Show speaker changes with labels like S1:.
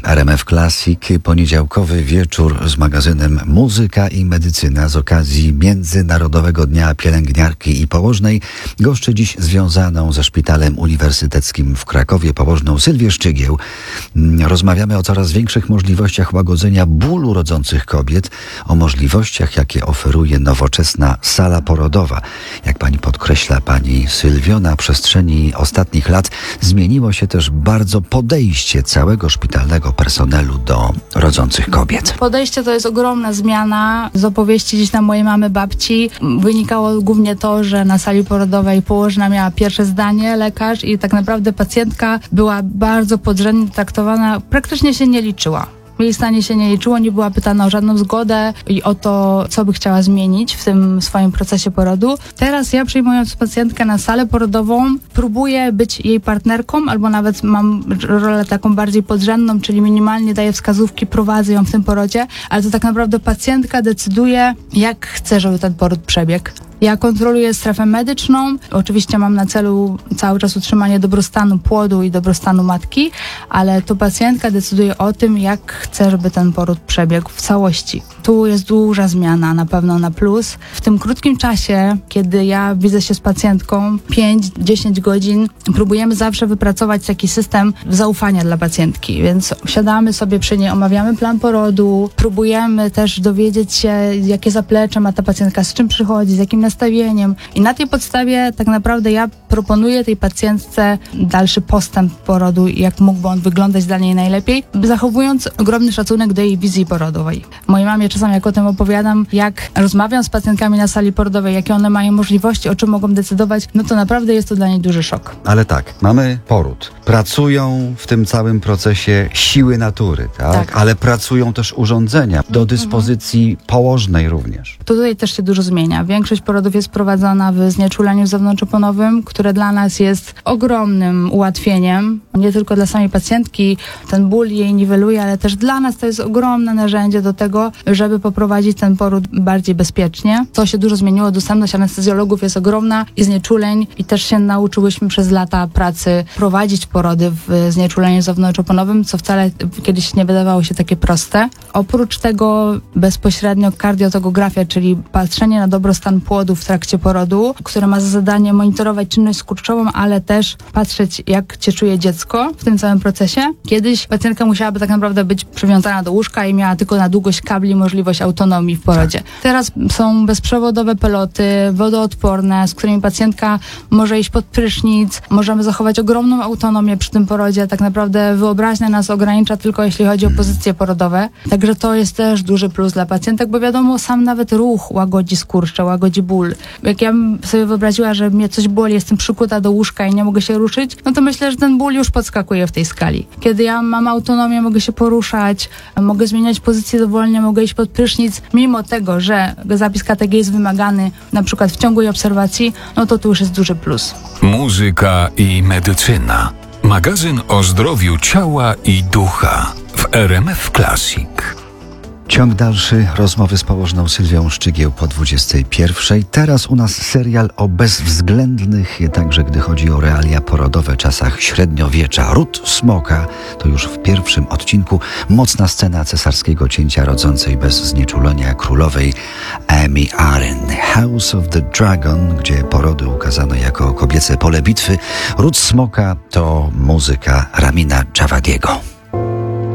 S1: RMF Classic, poniedziałkowy wieczór z magazynem Muzyka i Medycyna z okazji Międzynarodowego Dnia Pielęgniarki i Położnej. Goszczy dziś związaną ze Szpitalem Uniwersyteckim w Krakowie położną Sylwię Szczygieł. Rozmawiamy o coraz większych możliwościach łagodzenia bólu rodzących kobiet, o możliwościach, jakie oferuje nowoczesna sala porodowa. Jak pani podkreśla, pani Sylwio, na przestrzeni ostatnich lat zmieniło się też bardzo podejście całego szpitalnego personelu do rodzących kobiet.
S2: Podejście to jest ogromna zmiana. Z opowieści gdzieś na mojej mamy, babci wynikało głównie to, że na sali porodowej położna miała pierwsze zdanie, lekarz, i tak naprawdę pacjentka była bardzo podrzędnie traktowana, praktycznie się nie liczyła. Jej stanie się nie liczyło, nie była pytana o żadną zgodę i o to, co by chciała zmienić w tym swoim procesie porodu. Teraz ja, przyjmując pacjentkę na salę porodową, próbuję być jej partnerką, albo nawet mam rolę taką bardziej podrzędną, czyli minimalnie daję wskazówki, prowadzę ją w tym porodzie, ale to tak naprawdę pacjentka decyduje, jak chce, żeby ten poród przebiegł. Ja kontroluję strefę medyczną. Oczywiście mam na celu cały czas utrzymanie dobrostanu płodu i dobrostanu matki, ale to pacjentka decyduje o tym, jak chce, żeby ten poród przebiegł w całości. Tu jest duża zmiana, na pewno na plus. W tym krótkim czasie, kiedy ja widzę się z pacjentką 5-10 godzin, próbujemy zawsze wypracować taki system zaufania dla pacjentki, więc siadamy sobie przy niej, omawiamy plan porodu, próbujemy też dowiedzieć się, jakie zaplecze ma ta pacjentka, z czym przychodzi, z jakim nastawieniem, i na tej podstawie tak naprawdę ja proponuję tej pacjentce dalszy postęp porodu, jak mógłby on wyglądać dla niej najlepiej, zachowując ogromny szacunek do jej wizji porodowej. Mojej mamie czasami, jak o tym opowiadam, jak rozmawiam z pacjentkami na sali porodowej, jakie one mają możliwości, o czym mogą decydować, no to naprawdę jest to dla niej duży szok.
S1: Ale tak, mamy poród. Pracują w tym całym procesie siły natury, tak? Ale pracują też urządzenia do dyspozycji położnej również.
S2: Tutaj też się dużo zmienia. Większość porodów jest prowadzona w znieczuleniu zewnątrzoponowym, które dla nas jest ogromnym ułatwieniem. Nie tylko dla samej pacjentki ten ból jej niweluje, ale też dla nas to jest ogromne narzędzie do tego, żeby poprowadzić ten poród bardziej bezpiecznie. To się dużo zmieniło. Dostępność anestezjologów jest ogromna i znieczuleń, i też się nauczyłyśmy przez lata pracy prowadzić porody w znieczuleniu zewnątrzoponowym, co wcale kiedyś nie wydawało się takie proste. Oprócz tego bezpośrednio kardiotogografia, czyli patrzenie na dobrostan płodu w trakcie porodu, które ma za zadanie monitorować czynność skurczową, ale też patrzeć, jak się czuje dziecko w tym całym procesie. Kiedyś pacjentka musiałaby tak naprawdę być przywiązana do łóżka i miała tylko na długość kabli możliwość autonomii w porodzie. Teraz są bezprzewodowe peloty, wodoodporne, z którymi pacjentka może iść pod prysznic, możemy zachować ogromną autonomię przy tym porodzie. Tak naprawdę wyobraźnia nas ogranicza tylko jeśli chodzi o pozycje porodowe. Także to jest też duży plus dla pacjentek, bo wiadomo, sam nawet ruch łagodzi skurcze, łagodzi ból. Jak ja bym sobie wyobraziła, że mnie coś boli, jestem przykuta do łóżka i nie mogę się ruszyć, no to myślę, że ten ból już podskakuje w tej skali. Kiedy ja mam autonomię, mogę się poruszać, mogę zmieniać pozycję dowolnie, mogę iść pod prysznic, mimo tego, że zapis KTG jest wymagany na przykład w ciągu jej obserwacji, no to tu już jest duży plus.
S3: Muzyka i medycyna. Magazyn o zdrowiu ciała i ducha w RMF Classic.
S1: Ciąg dalszy rozmowy z położną Sylwią Szczygieł po 21. Teraz u nas serial o bezwzględnych, także gdy chodzi o realia porodowe, czasach średniowiecza. Ród smoka to już w pierwszym odcinku mocna scena cesarskiego cięcia rodzącej bez znieczulenia królowej Amy Arryn. House of the Dragon, gdzie porody ukazano jako kobiece pole bitwy. Ród smoka to muzyka Ramina Dżawadiego.